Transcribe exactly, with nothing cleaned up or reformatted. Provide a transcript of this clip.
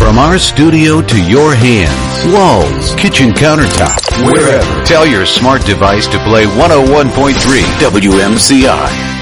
From our studio to your hands, walls, kitchen countertop, wherever. Tell your smart device to play one oh one point three W M C I.